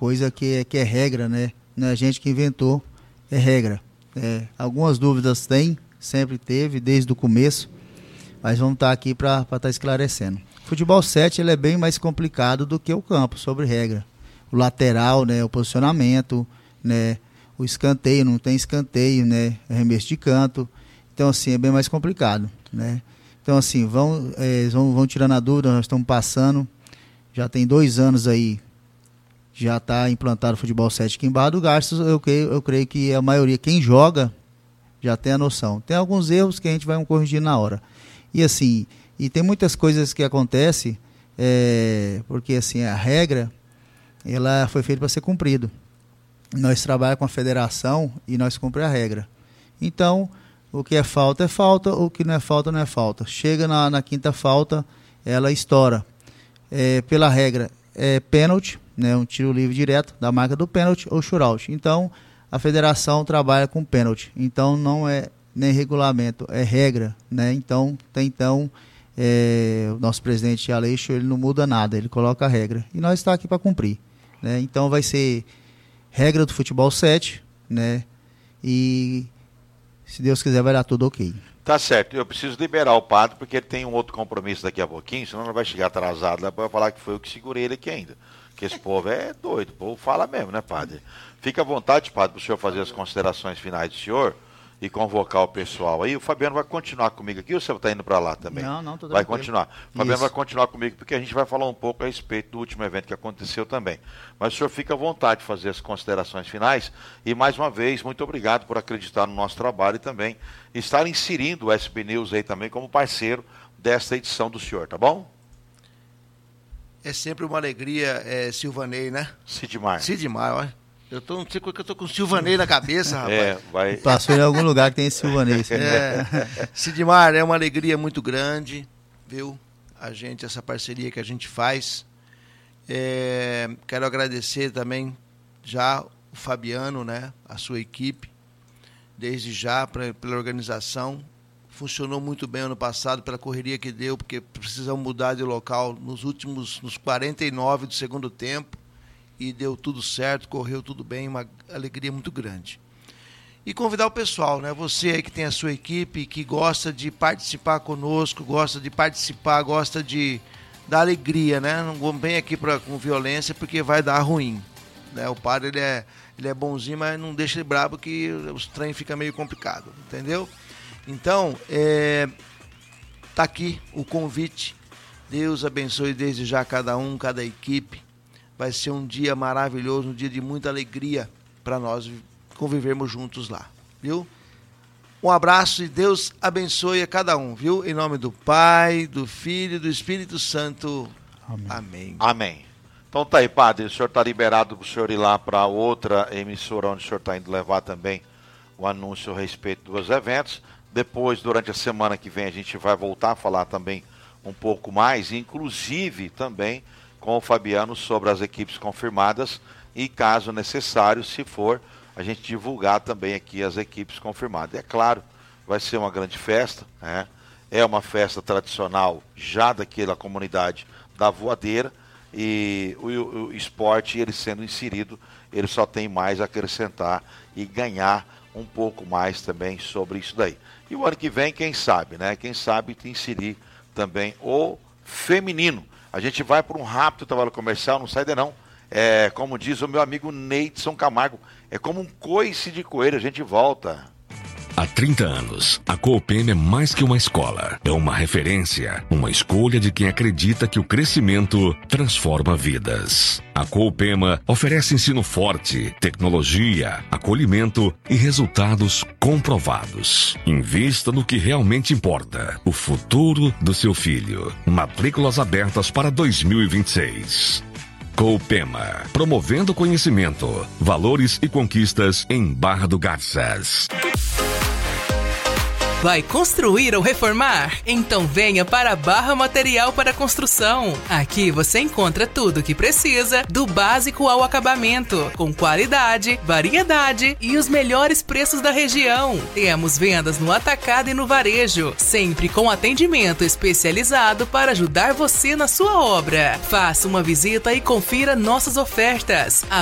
coisa que é regra, né? Não é a gente que inventou, é regra. Algumas dúvidas tem, sempre teve, desde o começo, mas vamos estar aqui para estar esclarecendo. Futebol 7 ele é bem mais complicado do que o campo, sobre regra. O lateral, né, o posicionamento, né, o escanteio, não tem escanteio, né, arremesso de canto. Então, assim, é bem mais complicado, né? Então, assim, vão tirando a dúvida, nós estamos passando, já tem 2 anos aí, já está implantado o futebol 7 aqui em Barra do Garças. Eu creio que a maioria, quem joga, já tem a noção. Tem alguns erros que a gente vai corrigir na hora. E assim, tem muitas coisas que acontecem, porque assim, a regra, ela foi feita para ser cumprida. Nós trabalhamos com a federação e nós cumprimos a regra. Então, o que é falta, o que não é falta, não é falta. Chega na quinta falta, ela estoura. Pela regra, pênalti, né, um tiro livre direto da marca do pênalti ou shootout. Então, a federação trabalha com pênalti. Então, não é nem regulamento, é regra, né? Então, o nosso presidente Aleixo, ele não muda nada, ele coloca a regra. E nós estamos aqui para cumprir, né? Então, vai ser regra do futebol 7, né? E, se Deus quiser, vai dar tudo ok. Tá certo, eu preciso liberar o padre, porque ele tem um outro compromisso daqui a pouquinho, senão não vai chegar atrasado lá para falar que foi eu que segurei ele aqui ainda. Porque esse povo é doido, o povo fala mesmo, né, padre? Fica à vontade, padre, para o senhor fazer as considerações finais do senhor e convocar o pessoal aí. O Fabiano vai continuar comigo aqui, ou você está indo para lá também? Não, tô vai continuar. O Fabiano vai continuar comigo, porque a gente vai falar um pouco a respeito do último evento que aconteceu também. Mas o senhor fica à vontade de fazer as considerações finais. E mais uma vez, muito obrigado por acreditar no nosso trabalho e também estar inserindo o SB News aí também como parceiro desta edição do senhor, tá bom? É sempre uma alegria, Silvanei, né? Sidmar, olha. Não sei porque eu tô com Silvanei na cabeça, rapaz. Passou em algum lugar que tem esse Silvanei. Sidmar, é uma alegria muito grande, viu? Essa parceria que a gente faz. Quero agradecer também já o Fabiano, né? A sua equipe, desde já, pela organização. Funcionou muito bem ano passado, pela correria que deu, porque precisamos mudar de local nos 49 do segundo tempo, e deu tudo certo, correu tudo bem, uma alegria muito grande. E convidar o pessoal, né? Você aí que tem a sua equipe, que gosta de participar conosco, gosta da alegria, né? Não vem aqui com violência, porque vai dar ruim, né? O padre, ele é bonzinho, mas não deixa ele brabo, que os trem fica meio complicado, entendeu? Então, tá aqui o convite. Deus abençoe desde já cada equipe. Vai ser um dia maravilhoso, um dia de muita alegria para nós convivermos juntos lá, viu? Um abraço e Deus abençoe a cada um, viu? Em nome do Pai, do Filho e do Espírito Santo. Amém. Amém. Então tá aí, padre, o senhor está liberado para o senhor ir lá para outra emissora onde o senhor está indo levar também o anúncio a respeito dos eventos. Depois, durante a semana que vem, a gente vai voltar a falar também um pouco mais, inclusive também com o Fabiano sobre as equipes confirmadas e, caso necessário, se for, a gente divulgar também aqui as equipes confirmadas. É claro, vai ser uma grande festa, né? É uma festa tradicional já daquela comunidade da Voadeira, e o esporte, ele sendo inserido, ele só tem mais a acrescentar e ganhar um pouco mais também sobre isso daí. E o ano que vem, quem sabe, né? Quem sabe inserir também o feminino. A gente vai por um rápido trabalho comercial, não sai daí não. Como diz o meu amigo Neidson Camargo, é como um coice de coelho, a gente volta. Há 30 anos, a Coopem é mais que uma escola. É uma referência, uma escolha de quem acredita que o crescimento transforma vidas. A Coopema oferece ensino forte, tecnologia, acolhimento e resultados comprovados. Invista no que realmente importa, o futuro do seu filho. Matrículas abertas para 2026. Coopema, promovendo conhecimento, valores e conquistas em Barra do Garças. Vai construir ou reformar? Então venha para Barra Material para Construção. Aqui você encontra tudo o que precisa, do básico ao acabamento, com qualidade, variedade e os melhores preços da região. Temos vendas no atacado e no varejo, sempre com atendimento especializado para ajudar você na sua obra. Faça uma visita e confira nossas ofertas.